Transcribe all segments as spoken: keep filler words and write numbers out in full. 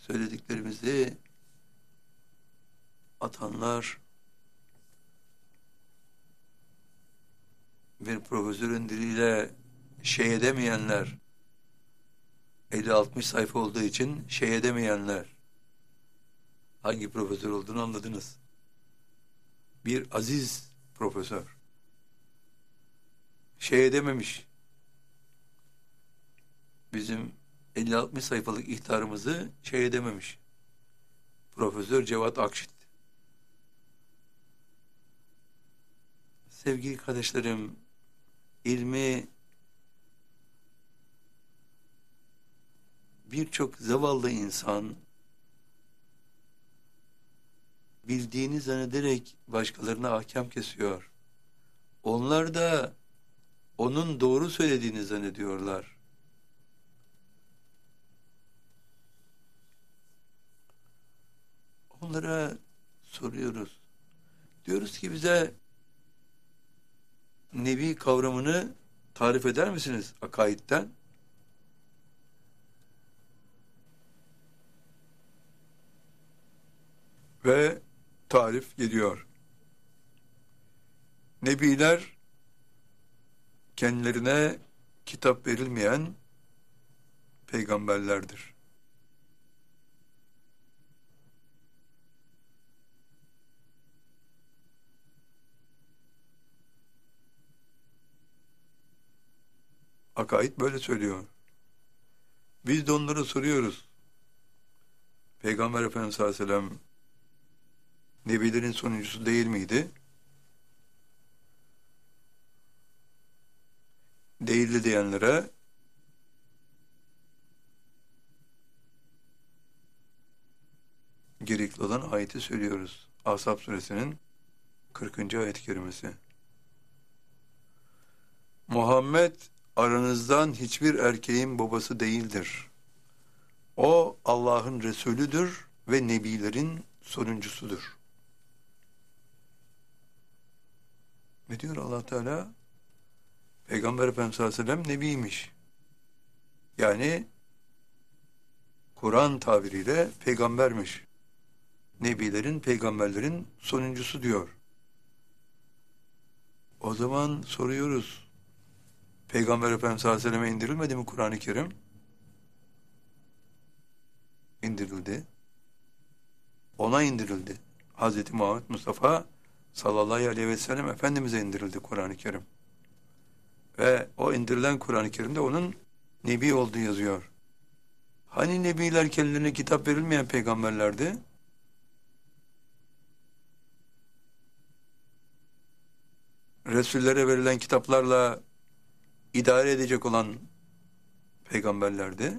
söylediklerimizi atanlar, bir profesörün diliyle şey edemeyenler, elli altmış sayfa olduğu için şey edemeyenler, hangi profesör olduğunu anladınız. Bir aziz profesör. Şey edememiş. Bizim elli altmış sayfalık ihtarımızı şey edememiş. Profesör Cevat Akşit. Sevgili kardeşlerim, ilmi birçok zavallı insan bildiğini zannederek başkalarına ahkam kesiyor. Onlar da onun doğru söylediğini zannediyorlar. Onlara soruyoruz. Diyoruz ki bize nebi kavramını tarif eder misiniz akaidden? Ve tarif geliyor. Nebiler kendilerine kitap verilmeyen peygamberlerdir. Akaid böyle söylüyor. Biz de onlara soruyoruz. Peygamber Efendimiz sallallahu aleyhi ve sellem nebilerin sonuncusu değil miydi? Değildi diyenlere gerekli olan ayeti söylüyoruz. Ashab suresinin kırkıncı ayet-i kerimesi. Muhammed aranızdan hiçbir erkeğin babası değildir. O Allah'ın Resulüdür ve nebilerin sonuncusudur. Ne diyor Allah Teala? Peygamber Efendimiz sallallahu aleyhi ve sellem nebiymiş. Yani Kur'an tabiriyle peygambermiş. Nebilerin, peygamberlerin sonuncusu diyor. O zaman soruyoruz. Peygamber Efendimiz sallallahu aleyhi ve selleme indirilmedi mi Kur'an-ı Kerim? İndirildi. Ona indirildi. Hazreti Muhammed Mustafa sallallahu aleyhi ve sellem Efendimiz'e indirildi Kur'an-ı Kerim. Ve o indirilen Kur'an-ı Kerim'de onun nebi olduğu yazıyor. Hani nebiler kendilerine kitap verilmeyen peygamberlerdi? Resullere verilen kitaplarla idare edecek olan peygamberlerdi.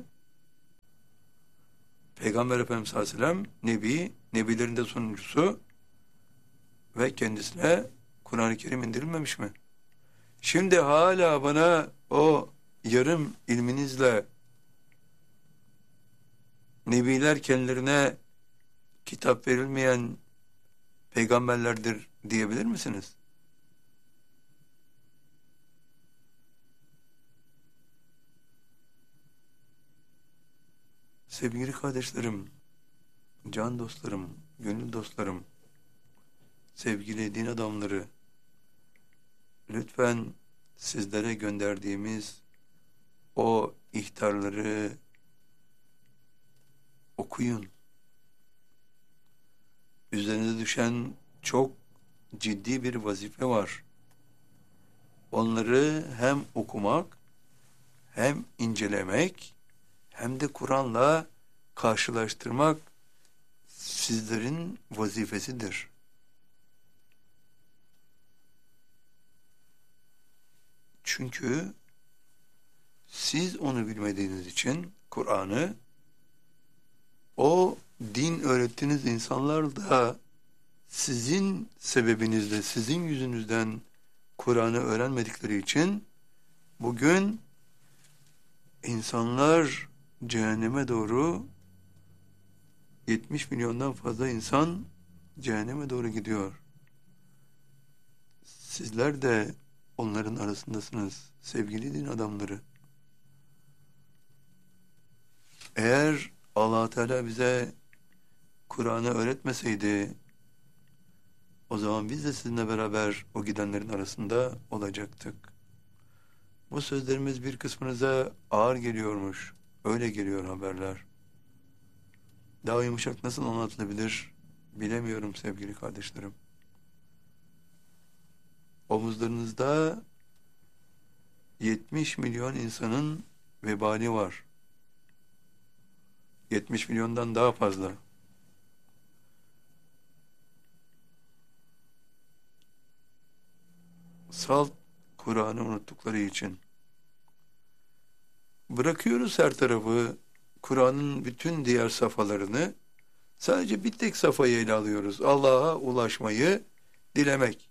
Peygamber Efendimiz sallallahu aleyhi ve sellem nebi, nebilerin de sonuncusu ve kendisine Kur'an-ı Kerim indirilmemiş mi? Şimdi hala bana o yarım ilminizle nebiler kendilerine kitap verilmeyen peygamberlerdir diyebilir misiniz? Sevgili kardeşlerim, can dostlarım, gönül dostlarım, sevgili din adamları, lütfen sizlere gönderdiğimiz o ihtarları okuyun. Üzerinize düşen çok ciddi bir vazife var. Onları hem okumak, hem incelemek, hem de Kur'an'la karşılaştırmak sizlerin vazifesidir. Çünkü siz onu bilmediğiniz için Kur'an'ı, o din öğrettiğiniz insanlar da sizin sebebinizle, sizin yüzünüzden Kur'an'ı öğrenmedikleri için bugün insanlar cehenneme doğru, yetmiş milyondan fazla insan cehenneme doğru gidiyor. Sizler de onların arasındasınız sevgili din adamları. Eğer Allah Teala bize Kur'an'ı öğretmeseydi, o zaman biz de sizinle beraber o gidenlerin arasında olacaktık. Bu sözlerimiz bir kısmınıza ağır geliyormuş. Öyle geliyor haberler. Daha yumuşak nasıl anlatılabilir bilemiyorum sevgili kardeşlerim. Omuzlarınızda yetmiş milyon insanın vebali var. yetmiş milyondan daha fazla. Salt Kur'an'ı unuttukları için. Bırakıyoruz her tarafı, Kur'an'ın bütün diğer safhalarını, sadece bir tek safhayı ele alıyoruz. Allah'a ulaşmayı dilemek.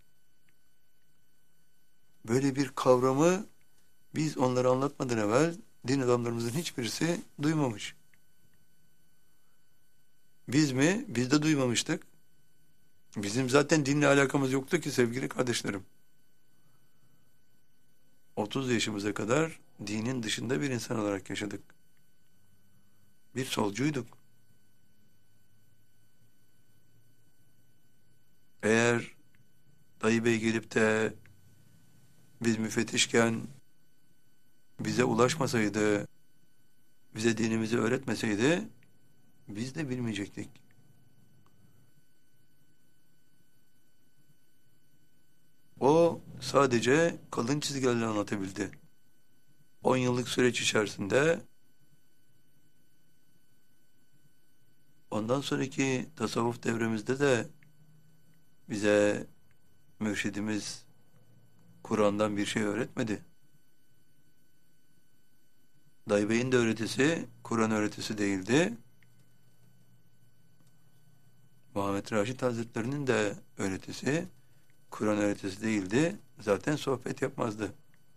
Böyle bir kavramı biz onları anlatmadan evvel din adamlarımızın hiçbirisi duymamış. Biz mi? Biz de duymamıştık. Bizim zaten dinle alakamız yoktu ki sevgili kardeşlerim. otuz yaşımıza kadar dinin dışında bir insan olarak yaşadık. Bir solcuyduk. Eğer dayı bey gelip de biz müfettişken bize ulaşmasaydı, bize dinimizi öğretmeseydi, biz de bilmeyecektik. O sadece kalın çizgilerle anlatabildi. On yıllık süreç içerisinde ondan sonraki tasavvuf devremizde de bize mürşidimiz Kur'an'dan bir şey öğretmedi. Dayı Bey'in de öğretisi Kur'an öğretisi değildi. Muhammed Raşid Hazretleri'nin de öğretisi Kur'an öğretisi değildi. Zaten sohbet yapmazdı.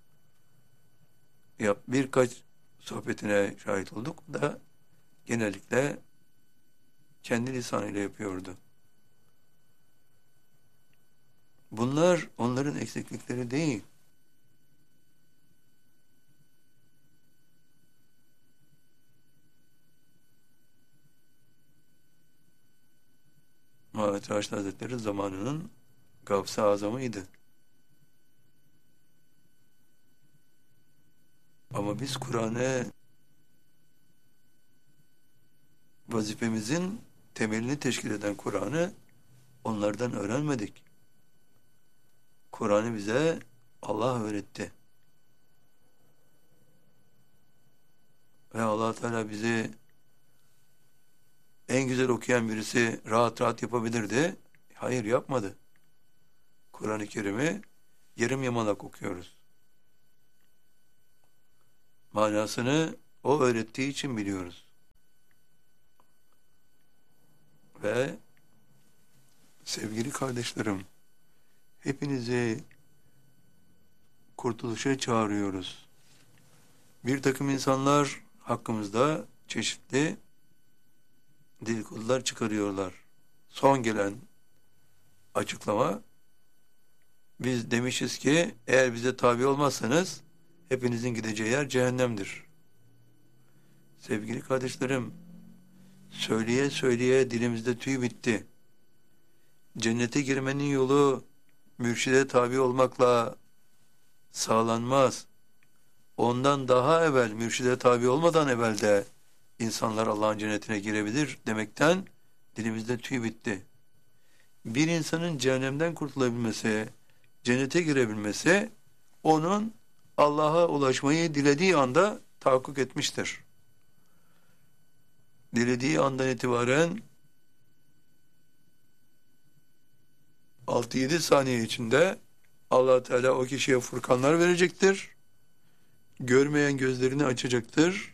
Yap, birkaç sohbetine şahit olduk da genellikle kendi lisanıyla yapıyordu. Bunlar onların eksiklikleri değil. Muhammed Raşid Hazretleri zamanının Gavs-ı Azam'ıydı. Ama biz Kur'an'ı vazifemizin temelini teşkil eden Kur'an'ı onlardan öğrenmedik. Kur'an'ı bize Allah öğretti. Ve Allah Teala bizi en güzel okuyan birisi rahat rahat yapabilirdi. Hayır, yapmadı. Kur'an-ı Kerim'i yarım yamalak okuyoruz. Manasını o öğrettiği için biliyoruz. Ve sevgili kardeşlerim, hepinizi kurtuluşa çağırıyoruz. Bir takım insanlar hakkımızda çeşitli dedikodular çıkarıyorlar. Son gelen açıklama, biz demişiz ki eğer bize tabi olmazsanız hepinizin gideceği yer cehennemdir. Sevgili kardeşlerim, söyleye söyleye dilimizde tüy bitti. Cennete girmenin yolu mürşide tabi olmakla sağlanmaz. Ondan daha evvel, mürşide tabi olmadan evvel de insanlar Allah'ın cennetine girebilir demekten dilimizde tüy bitti. Bir insanın cehennemden kurtulabilmesi, cennete girebilmesi, onun Allah'a ulaşmayı dilediği anda tahakkuk etmiştir. Dilediği andan itibaren altı yedi saniye içinde Allah Teala o kişiye furkanlar verecektir. Görmeyen gözlerini açacaktır.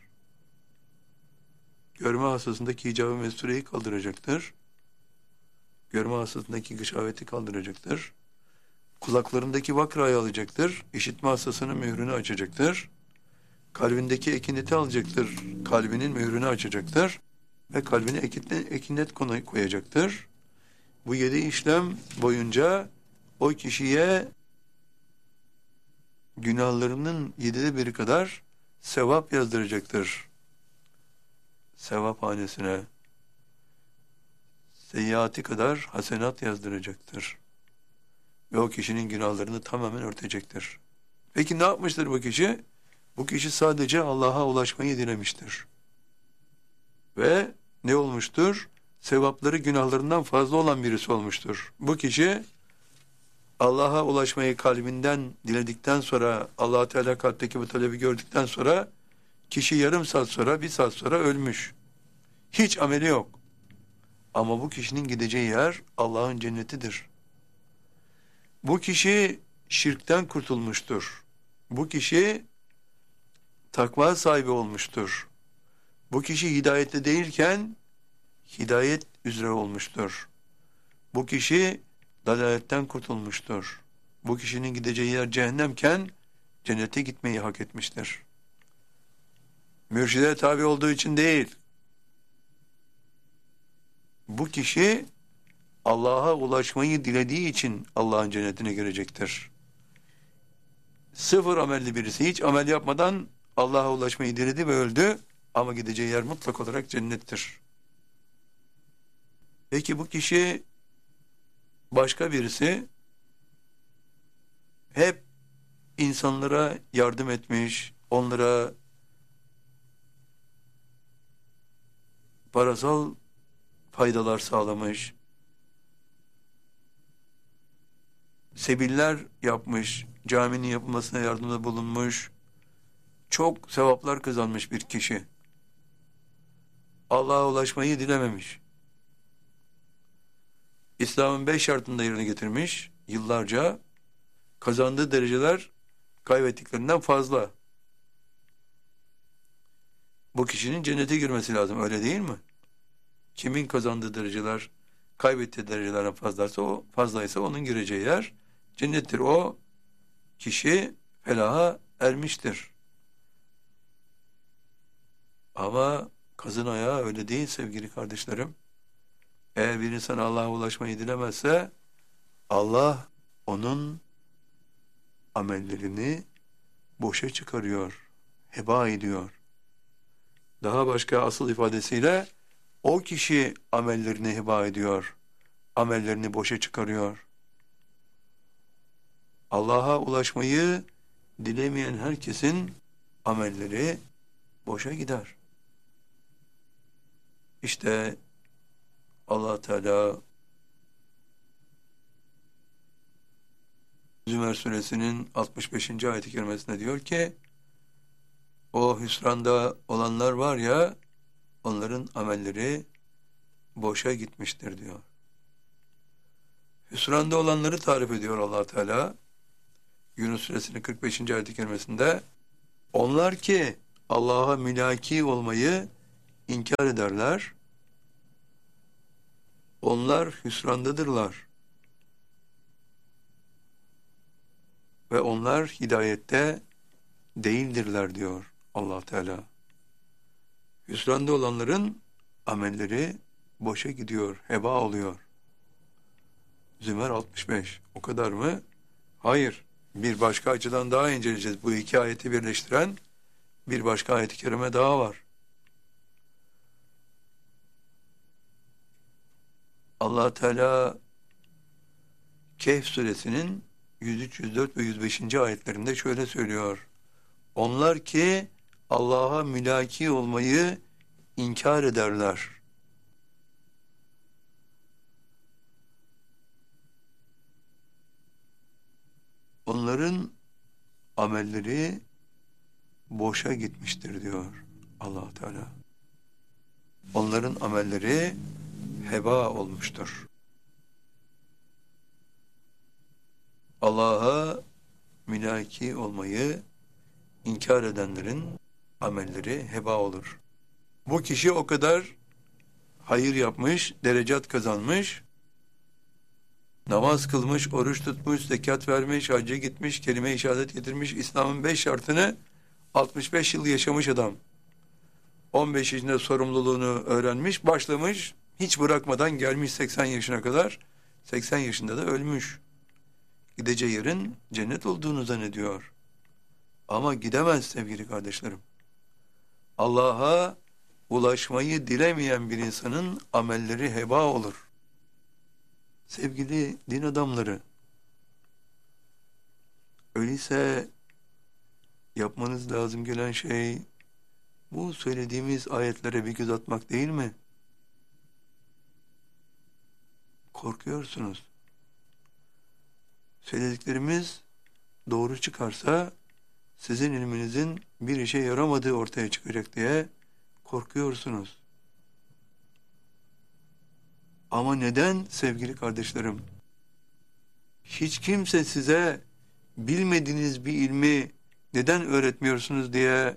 Görme hastasındaki hicab-ı mestureyi kaldıracaktır. Görme hastasındaki gışaveti kaldıracaktır. Kulaklarındaki vakrayı alacaktır. İşitme hastasının mührünü açacaktır. Kalbindeki ekineti alacaktır. Kalbinin mührünü açacaktır. Ve kalbine ekinet koyacaktır. Bu yedi işlem boyunca o kişiye günahlarının yedide biri kadar sevap yazdıracaktır. sevaphanesine seyyiati kadar hasenat yazdıracaktır. Ve o kişinin günahlarını tamamen örtecektir. Peki ne yapmıştır bu kişi? Bu kişi sadece Allah'a ulaşmayı dilemiştir. Ve ne olmuştur? Sevapları günahlarından fazla olan birisi olmuştur. Bu kişi Allah'a ulaşmayı kalbinden diledikten sonra, Allah Teala kalpteki bu talebi gördükten sonra kişi yarım saat sonra, bir saat sonra ölmüş. Hiç ameli yok. Ama bu kişinin gideceği yer Allah'ın cennetidir. Bu kişi şirkten kurtulmuştur. Bu kişi takva sahibi olmuştur. Bu kişi hidayette değilken hidayet üzere olmuştur. Bu kişi dalaletten kurtulmuştur. Bu kişinin gideceği yer cehennemken cennete gitmeyi hak etmiştir. Mürşide tabi olduğu için değil. Bu kişi Allah'a ulaşmayı dilediği için Allah'ın cennetine girecektir. Sıfır amelli birisi hiç amel yapmadan Allah'a ulaşmayı diledi ve öldü ama gideceği yer mutlak olarak cennettir. Peki bu kişi başka birisi hep insanlara yardım etmiş, onlara parasal faydalar sağlamış, sebiller yapmış, caminin yapılmasına yardımda bulunmuş, çok sevaplar kazanmış bir kişi. Allah'a ulaşmayı dilememiş. İslam'ın beş şartını da yerine getirmiş, yıllarca kazandığı dereceler kaybettiklerinden fazla. Bu kişinin cennete girmesi lazım, öyle değil mi? Kimin kazandığı dereceler kaybettiği derecelerden fazlaysa o fazlaysa onun gireceği yer cennettir. O kişi felaha ermiştir. Ama kazın ayağı öyle değil sevgili kardeşlerim. Eğer bir insan Allah'a ulaşmayı dilemezse Allah onun amellerini boşa çıkarıyor, heba ediyor. Daha başka asıl ifadesiyle o kişi amellerini heba ediyor, amellerini boşa çıkarıyor. Allah'a ulaşmayı dilemeyen herkesin amelleri boşa gider. İşte Allah Teala Zümer suresinin altmış beşinci ayet-i kerimesinde diyor ki, o hüsranda olanlar var ya, onların amelleri boşa gitmiştir diyor. Hüsranda olanları tarif ediyor Allah Teala. Yunus suresinin kırk beşinci ayet-i kerimesinde, onlar ki Allah'a mülaki olmayı inkar ederler, onlar hüsrandadırlar. Ve onlar hidayette değildirler diyor Allah Teala. Hüsranda olanların amelleri boşa gidiyor, heba oluyor. Zümer altmış beş. O kadar mı? Hayır. Bir başka açıdan daha inceleyeceğiz. Bu iki ayeti birleştiren bir başka ayet-i kerime daha var. Allah Teala Kehf suresinin yüz üç, yüz dört ve yüz beşinci ayetlerinde şöyle söylüyor. Onlar ki Allah'a mülaki olmayı inkar ederler. Onların amelleri boşa gitmiştir diyor Allah Teala. Onların amelleri heba olmuştur. Allah'a mülaki olmayı inkar edenlerin amelleri heba olur. Bu kişi o kadar hayır yapmış, derecat kazanmış, namaz kılmış, oruç tutmuş, zekat vermiş, hacca gitmiş, kelime-i şehadet getirmiş, İslam'ın beş şartını altmış beş yıl yaşamış adam. on beş yaşında sorumluluğunu öğrenmiş, başlamış, hiç bırakmadan gelmiş seksen yaşına kadar, seksen yaşında da ölmüş. Gideceği yerin cennet olduğunu zannediyor. Ama gidemez sevgili kardeşlerim. Allah'a ulaşmayı dilemeyen bir insanın amelleri heba olur. Sevgili din adamları, öyleyse yapmanız lazım gelen şey bu söylediğimiz ayetlere bir göz atmak değil mi? Korkuyorsunuz. Söylediklerimiz doğru çıkarsa sizin ilminizin bir işe yaramadığı ortaya çıkacak diye korkuyorsunuz. Ama neden sevgili kardeşlerim? Hiç kimse size bilmediğiniz bir ilmi neden öğretmiyorsunuz diye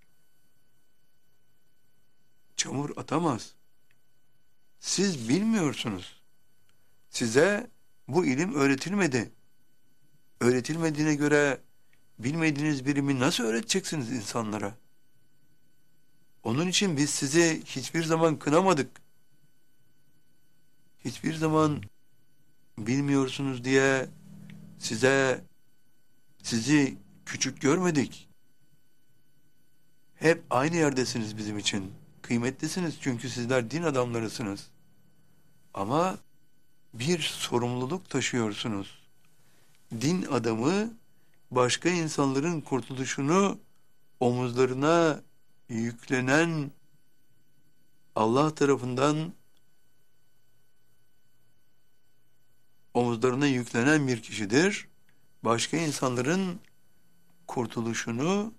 çamur atamaz. Siz bilmiyorsunuz. Size bu ilim öğretilmedi. Öğretilmediğine göre bilmediğiniz bir ilmi nasıl öğreteceksiniz insanlara? Onun için biz sizi hiçbir zaman kınamadık. Hiçbir zaman bilmiyorsunuz diye size sizi küçük görmedik. Hep aynı yerdesiniz bizim için. Kıymetlisiniz çünkü sizler din adamlarısınız. Ama bir sorumluluk taşıyorsunuz. Din adamı başka insanların kurtuluşunu omuzlarına yüklenen, Allah tarafından omuzlarına yüklenen bir kişidir. Başka insanların kurtuluşunu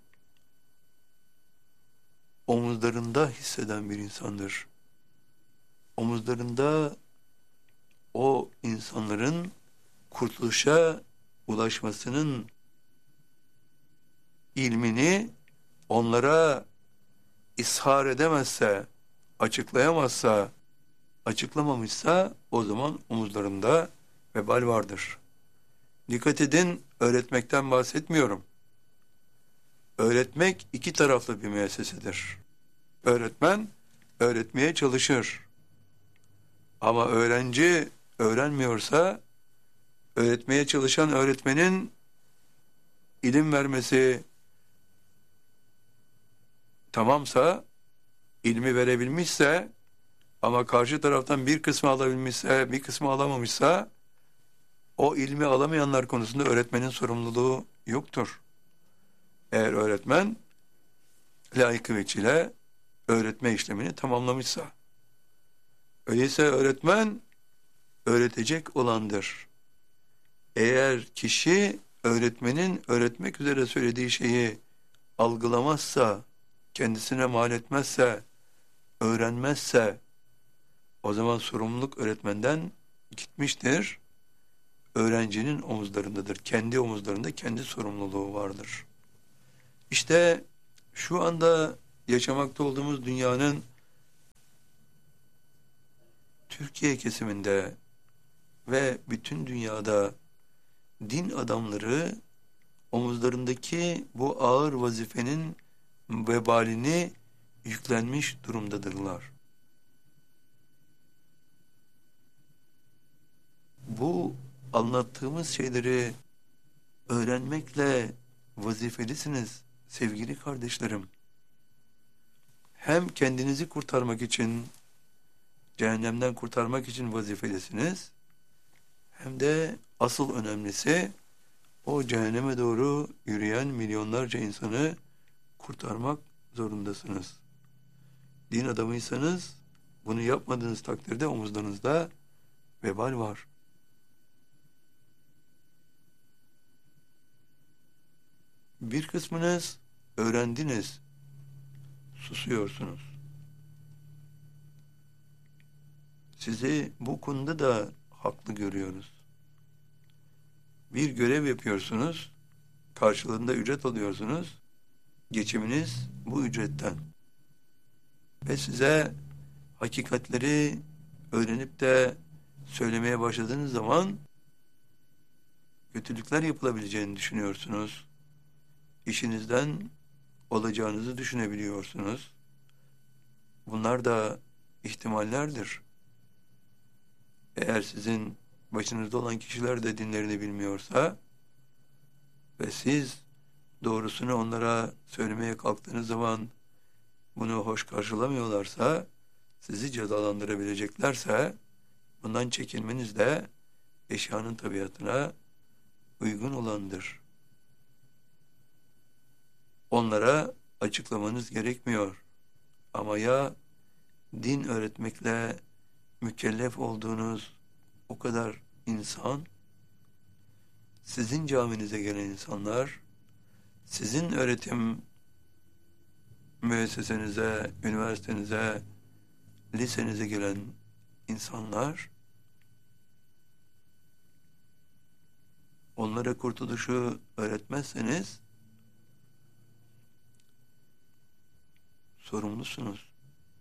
omuzlarında hisseden bir insandır. Omuzlarında o insanların kurtuluşa ulaşmasının ilmini onlara ishar edemezse, açıklayamazsa, açıklamamışsa o zaman omuzlarında vebal vardır. Dikkat edin, öğretmekten bahsetmiyorum. Öğretmek iki taraflı bir müessesedir. Öğretmen öğretmeye çalışır. Ama öğrenci öğrenmiyorsa, öğretmeye çalışan öğretmenin ilim vermesi tamamsa, ilmi verebilmişse ama karşı taraftan bir kısmı alabilmişse, bir kısmı alamamışsa, o ilmi alamayanlar konusunda öğretmenin sorumluluğu yoktur. Eğer öğretmen layık veçile öğretme işlemini tamamlamışsa. Öyleyse öğretmen öğretecek olandır. Eğer kişi öğretmenin öğretmek üzere söylediği şeyi algılamazsa, kendisine mal etmezse, öğrenmezse, o zaman sorumluluk öğretmenden gitmiştir. Öğrencinin omuzlarındadır. Kendi omuzlarında kendi sorumluluğu vardır. İşte şu anda yaşamakta olduğumuz dünyanın Türkiye kesiminde ve bütün dünyada din adamları omuzlarındaki bu ağır vazifenin vebalini yüklenmiş durumdadırlar. Bu anlattığımız şeyleri öğrenmekle vazifelisiniz sevgili kardeşlerim. Hem kendinizi kurtarmak için, cehennemden kurtarmak için vazifelisiniz, hem de asıl önemlisi o cehenneme doğru yürüyen milyonlarca insanı kurtarmak zorundasınız. Din adamıysanız bunu yapmadığınız takdirde omuzlarınızda vebal var. Bir kısmınız öğrendiniz, susuyorsunuz. Sizi bu konuda da haklı görüyoruz. Bir görev yapıyorsunuz, karşılığında ücret alıyorsunuz, geçiminiz bu ücretten. Ve size hakikatleri öğrenip de söylemeye başladığınız zaman kötülükler yapılabileceğini düşünüyorsunuz. İşinizden olacağınızı düşünebiliyorsunuz. Bunlar da ihtimallerdir. Eğer sizin başınızda olan kişiler de dinlerini bilmiyorsa ve siz doğrusunu onlara söylemeye kalktığınız zaman bunu hoş karşılamıyorlarsa, sizi cezalandırabileceklerse, bundan çekinmeniz de eşyanın tabiatına uygun olandır. Onlara açıklamanız gerekmiyor. Ama ya din öğretmekle mükellef olduğunuz o kadar insan, sizin caminize gelen insanlar, sizin öğretim müessesenize, üniversitenize, lisenize gelen insanlar, onlara kurtuluşu öğretmezseniz sorumlusunuz.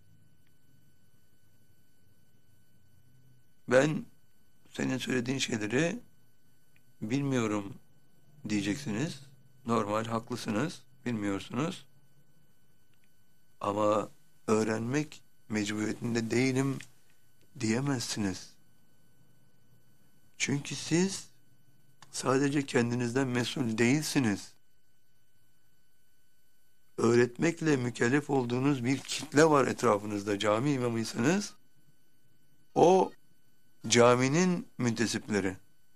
Ben senin söylediğin şeyleri bilmiyorum diyeceksiniz. Normal, haklısınız, bilmiyorsunuz. Ama öğrenmek mecburiyetinde değilim diyemezsiniz. Çünkü siz sadece kendinizden mesul değilsiniz. Öğretmekle mükellef olduğunuz bir kitle var etrafınızda. Cami imamıysanız, o caminin müntesipleri.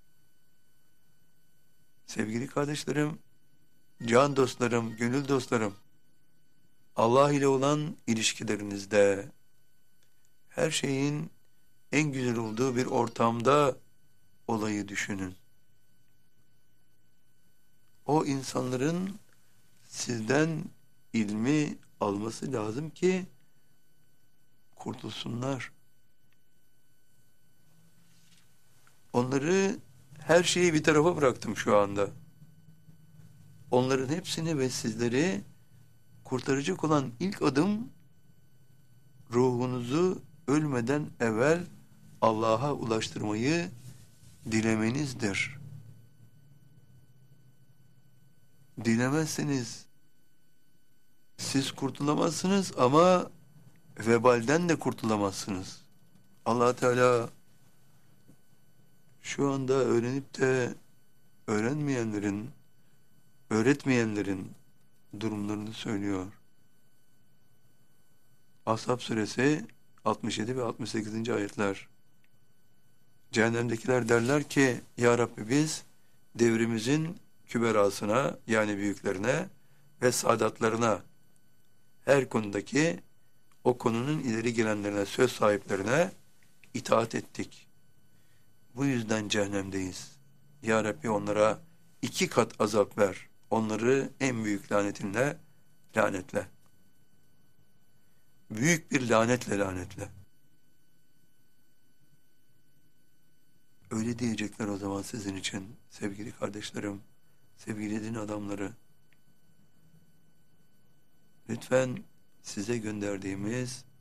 Sevgili kardeşlerim, can dostlarım, gönül dostlarım, Allah ile olan ilişkilerinizde, her şeyin en güzel olduğu bir ortamda olayı düşünün. O insanların sizden ilmi alması lazım ki kurtulsunlar. Onları, her şeyi bir tarafa bıraktım şu anda. Onların hepsini ve sizleri kurtaracak olan ilk adım, ruhunuzu ölmeden evvel Allah'a ulaştırmayı dilemenizdir. Dilemezseniz siz kurtulamazsınız ama vebalden de kurtulamazsınız. Allah Teala şu anda öğrenip de öğrenmeyenlerin, öğretmeyenlerin durumlarını söylüyor. Ashab suresi altmış yedi ve altmış sekizinci ayetler. Cehennemdekiler derler ki, Ya Rabbi, biz devrimizin küberasına, yani büyüklerine ve saadatlarına, her konudaki o konunun ileri gelenlerine, söz sahiplerine itaat ettik. Bu yüzden cehennemdeyiz. Ya Rabbi, onlara iki kat azap ver. Onları en büyük lanetinle lanetle. Büyük bir lanetle lanetle. Öyle diyecekler o zaman sizin için sevgili kardeşlerim, sevgili din adamları. Lütfen size gönderdiğimiz